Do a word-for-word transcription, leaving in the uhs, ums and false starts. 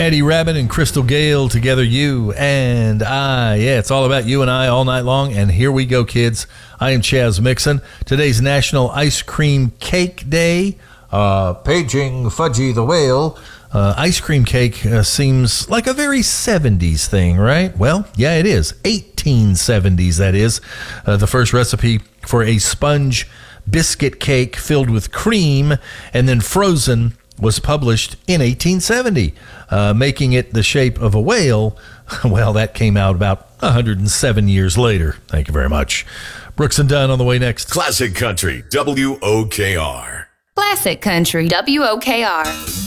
Eddie Rabbitt and Crystal Gale together, You and I. Yeah, it's all about you and I all night long. And here we go, kids. I am Chaz Mixon. Today's National Ice Cream Cake Day. Uh, paging Fudgy the Whale. Uh, ice cream cake uh, seems like a very seventies thing, right? Well, yeah, it is. eighteen seventies, that is. Uh, the first recipe for a sponge biscuit cake filled with cream and then frozen was published in eighteen seventy, uh, making it the shape of a whale. Well, that came out about one hundred seven years later. Thank you very much. Brooks and Dunn on the way next. Classic Country, W O K R. Classic Country, W O K R.